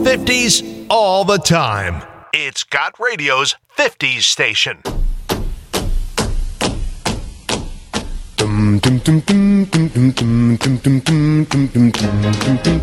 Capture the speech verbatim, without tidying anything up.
fifties all the time. It's Got Radio's fifties station. Dum dum dum dum dum dum dum dum dum dum dum dum dum.